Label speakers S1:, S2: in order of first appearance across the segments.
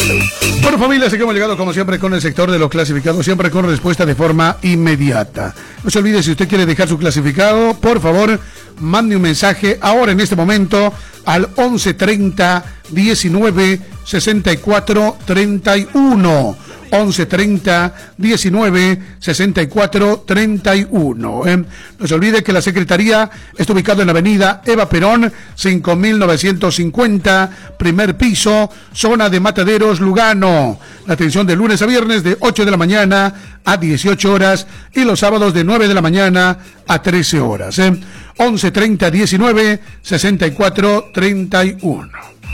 S1: Bueno, familia, así que hemos llegado como siempre con el sector de los clasificados, siempre con respuesta de forma inmediata. No se olvide, si usted quiere dejar su clasificado, por favor, mande un mensaje ahora en este momento al 1130 19 64 31. 1130 19 64 31. No se olvide que la Secretaría está ubicada en la avenida Eva Perón 5950, primer piso, zona de Mataderos, Lugano. La atención de lunes a viernes de 8 de la mañana a 18 horas y los sábados de 9 de la mañana a 13 horas. 1130 19 64 31.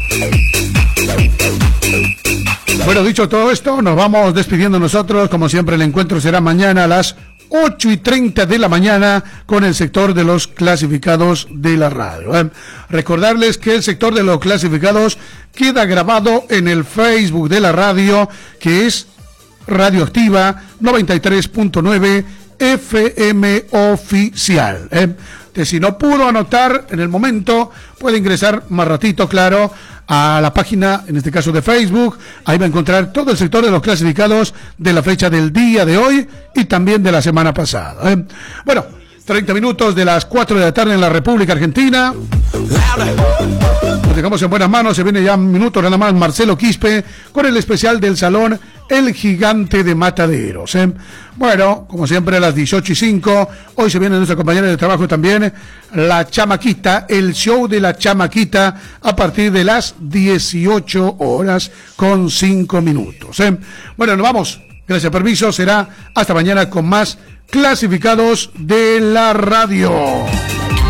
S1: Bueno, dicho todo esto, nos vamos despidiendo nosotros. Como siempre, el encuentro será mañana a las 8:30 de la mañana con el sector de los clasificados de la radio. Recordarles que el sector de los clasificados queda grabado en el Facebook de la radio, que es Radioactiva 93.9 FM Oficial. Si no pudo anotar en el momento, puede ingresar más ratito, claro, a la página, en este caso de Facebook. Ahí va a encontrar todo el sector de los clasificados de la fecha del día de hoy y también de la semana pasada. Bueno, 30 minutos de las 4 de la tarde en la República Argentina. Nos dejamos en buenas manos. Se viene ya un minuto nada más Marcelo Quispe con el especial del Salón El Gigante de Mataderos. Bueno, como siempre a las 18:05, hoy se viene nuestra compañera de trabajo también, La Chamaquita, el show de La Chamaquita, a partir de las 18 horas con 5 minutos. Bueno, nos vamos. Gracias, permiso. Será hasta mañana con más clasificados de la radio.